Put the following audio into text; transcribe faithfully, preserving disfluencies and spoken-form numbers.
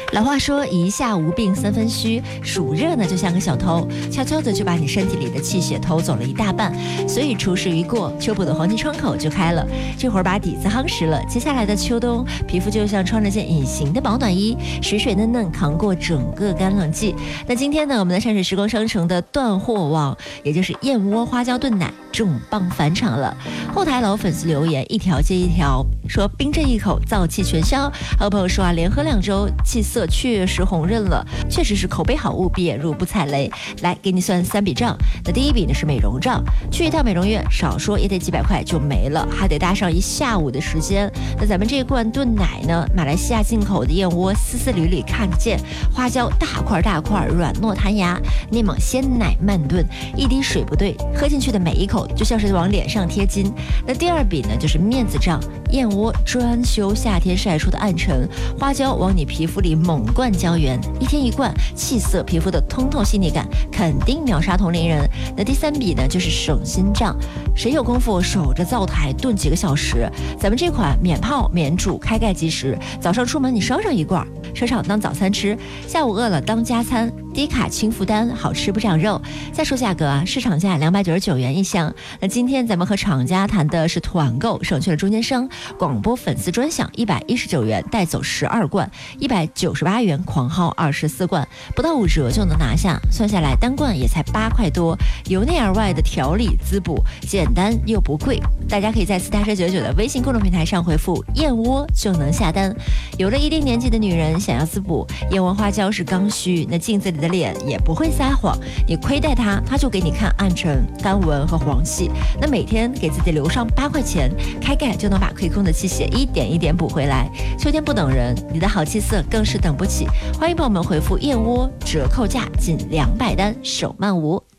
老话说一下无病三分虚，暑热呢就像个小偷，悄悄的就把你身体里的气血偷走了一大半。所以初试一过，秋补的黄金窗口就开了，这会儿把底子夯实了，接下来的秋冬皮肤就像穿了件隐形的保暖衣，水水嫩嫩扛过整个干冷季。那今天呢，我们的山水时光商城的断货网，也就是燕窝花椒炖奶重磅返场了。后台老粉丝留言一条接一条，说冰镇一口燥气全消。还有朋友说啊，连喝两周气色确实红润了，确实是口碑好，务必也入不踩雷。来给你算三笔账，那第一笔呢是美容账，去一趟美容院少说也得几百块就没了，还得搭上一下午的时间。那咱们这一罐炖奶呢，马来西亚进口的燕窝丝丝缕缕看得见，花椒大块大块软糯弹牙，内蒙鲜奶慢炖，一滴水不对，喝进去的每一口就像是往脸上贴金。那第二笔呢就是面子账，燕窝专修夏天晒出的暗沉，花椒往你皮肤里猛灌胶原，一天一罐，气色皮肤的通透细腻感肯定秒杀同龄人。那第三笔呢就是省心账，谁有功夫守着灶台炖几个小时？咱们这款免泡免煮开盖即食，早上出门你烧上一罐，车上当早餐吃，下午饿了当加餐，低卡轻负担，好吃不长肉。再说价格啊，市场价两百九十九元一箱。那今天咱们和厂家谈的是团购，省去了中间商，广播粉丝专享一百一十九元带走十二罐，一百九十八元狂薅二十四罐，不到五折就能拿下，算下来单罐也才八块多，由内而外的调理滋补，简单又不贵。大家可以在四大车九九的微信公众平台上回复燕窝就能下单。有了一定年纪的女人想要滋补，燕窝花椒是刚需，那镜子里的脸也不会撒谎，你亏待它，它就给你看暗沉、干纹和黄细。那每天给自己留上八块钱，开盖就能把亏空的气血一点一点补回来。秋天不等人，你的好气色更是等不起。欢迎朋友们回复燕窝，折扣价仅两百单，手慢无。